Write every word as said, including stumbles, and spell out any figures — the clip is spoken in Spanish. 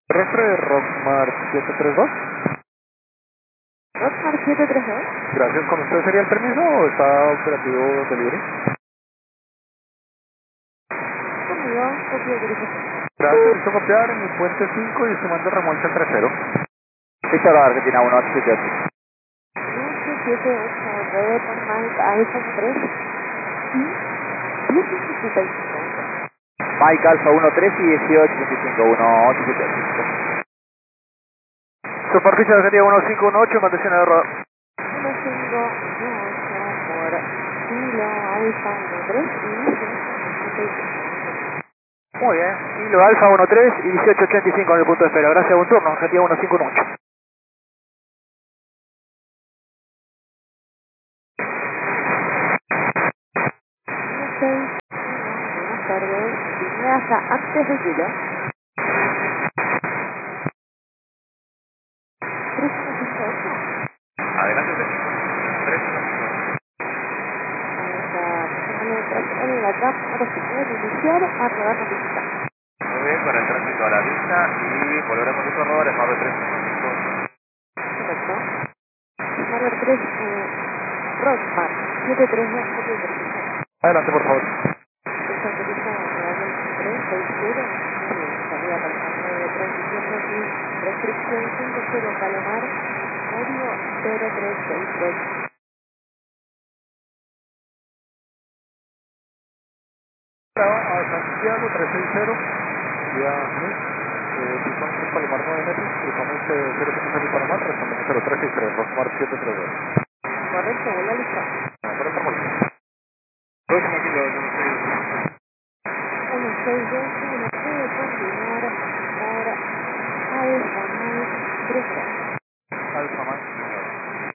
Terrestre de Rockmar siete tres dos. Rockmar siete tres dos. Gracias. ¿Con usted sería el permiso o está operativo delivery? Conmigo, copio de verificación. Gracias. Listo copiar en el puente cinco y se manda remolque al trasero. Víctor Argentina uno ocho siete ocho. ocho siete ocho, red por Mike, iPhone tres y dieciocho ochenta y cinco. Mike Alfa uno tres y dieciocho ochenta y cinco uno ocho siete ocho. Superficie de sería uno cinco uno ocho, mantención de error. uno cinco uno ocho por kilo alfa uno tres y dieciocho ochenta y cinco. Muy bien. Kilo Alfa uno tres y dieciocho ochenta y cinco en el punto de espera. Gracias, buen turno. Argentina uno cinco uno ocho. Buenas tardes. Vine hasta antes de kilo. tres uno cinco ocho. Adelante, tres uno cinco ocho. En la cam, ahora se puede iniciar a rodar la pista. Muy bien, para el tránsito a la lista y volveremos a su error en más de tres uno cinco ocho. Correcto. Hardware tres, eh, Rockmar siete tres dos, copia de verificación. Adelante, por favor. Esta autoriza Real tres seis cero, salida para el cambio de transición aquí, restricción cinco cero Palomar, código cero tres seis tres. A Santiago trescientos sesenta, vía Smith, eh, cruzamos el Palomar nueve metros, cruzamos eh, cero cinco cero Palomar, respondemos cero tres seis tres, Rockmar siete tres dos. Correcto, vuelvo a lista. No, por el remolque. Próximo kilo uno seis dos uno puede continuar por Alfa Mike tres dos.